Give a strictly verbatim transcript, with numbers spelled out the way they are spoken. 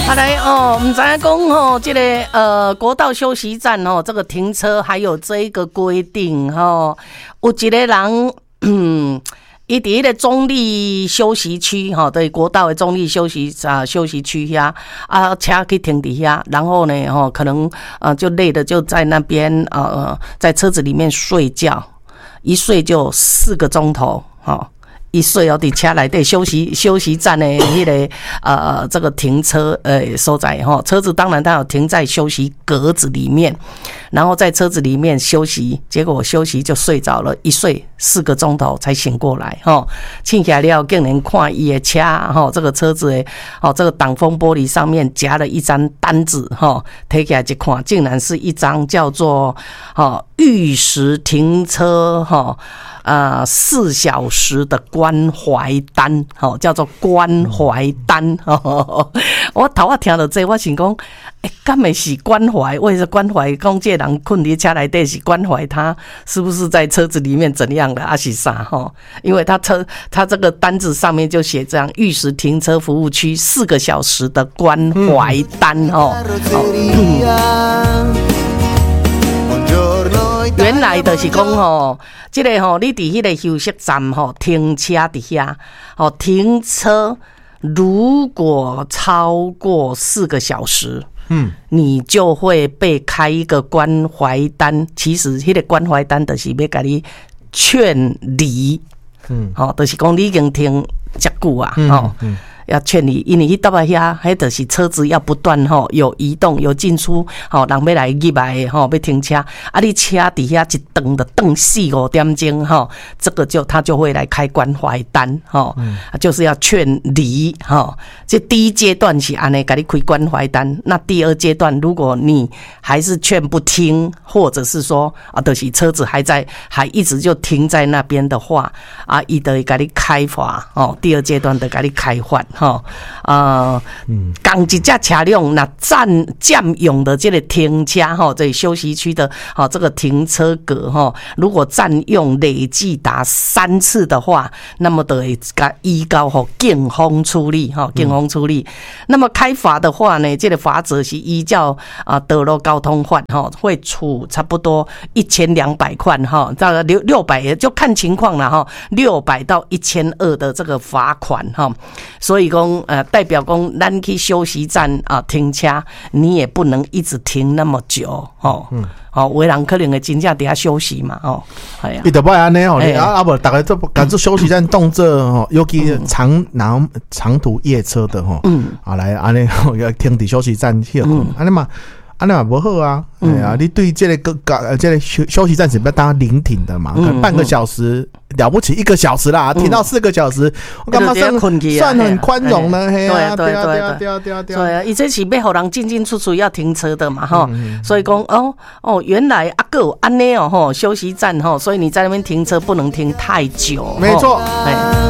好来哦，唔知影讲吼，这个呃国道休息站哦，这个停车还有这一个规定吼，有一个人嗯。伊伫迄个中立休息区吼，对国道的中立休息啊休息区遐啊，车去停伫遐，然后呢吼，可能呃就累的就在那边呃在车子里面睡觉，一睡就四个钟头吼。一岁哦，伫车内底休息休息站的迄个呃这个停车呃所在吼，车子当然它有停在休息格子里面，然后在车子里面休息，结果休息就睡着了，一睡四个钟头才醒过来吼，醒起来了竟然看伊的车吼，这个车子的吼这个挡风玻璃上面夹了一张单子吼，摕起来一看，竟然是一张叫做吼逾时停车吼。呃，四小时的关怀单，吼，叫做关怀单。哦、我头啊听到这，我想讲，哎、欸，敢会是关怀？为什么关怀？讲这人困在车内底是关怀他，是不是在车子里面怎样的？还是啥？哈，因为他车他这个单子上面就写这样：逾时停车服务区四个小时的关怀单。哦。嗯原来就是讲吼，这个吼，你伫迄个休息站吼停车伫遐，吼停车如果超过四个小时，嗯，你就会被开一个关怀单。其实迄个关怀单就是要甲你劝离，嗯，吼，就是讲你已经停遮久啊，吼、嗯。嗯要劝你，因为迄搭啊遐，迄就是车子要不断吼有移动、有进出，吼人要来入来吼要停车，啊你车底下一等的等四五点钟吼，这个就他就会来开关怀单吼、嗯，就是要劝离吼。这第一阶段是安尼给你开关怀单，那第二阶段如果你还是劝不听，或者是说啊，就是车子还在还一直就停在那边的话，啊，伊就会给你开罚哦。第二阶段就给你开罚。吼，呃，同一架车辆那占占用的这个停车吼，这休息区的吼这个停车格吼，如果占用累计达三次的话，那么就会甲依告吼警方处理吼，警方处理。那么开罚的话呢，这个罚则是依照啊道路交通法吼，会处差不多一千两百块哈，这个六六百就看情况了哈，六百到一千二的这个罚款哈，所以。讲呃，代表讲，咱去休息站啊停车，你也不能一直停那么久哦。嗯，哦，有的人可能会真正伫遐休息嘛，哦，系啊。 伊就不安尼哦，啊啊不，大概做赶做休息站动作哦，尤其长长长途夜车的吼，嗯，啊来安尼要停伫休息站歇困，安尼嘛。安尼嘛不好啊，哎呀、嗯，你对这个个呃这个休休息站是要当临停的嘛，可能半个小时、嗯、了不起一个小时啦，停到四个小时，我干嘛算算很宽容呢？嘿啊，对啊，对啊，对啊，对啊，对啊， 伊这是要互人进进出出要停车的嘛，哈、嗯，所以讲哦哦，原来啊个安尼哦吼，休息站吼，所以你在那边停车不能停太久， 没错，哎。